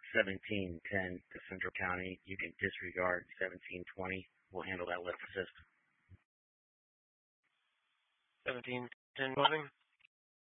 1710 to Central County. You can disregard 1720. We'll handle that lift assist. 1710 closing.